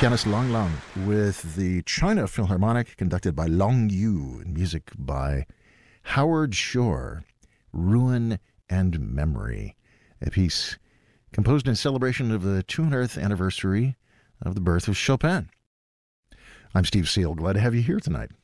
pianist Long Long with the China Philharmonic conducted by Long Yu and music by Howard Shore, Ruin and Memory, a piece composed in celebration of the 200th anniversary of the birth of Chopin. I'm Steve Seal. Glad to have you here tonight.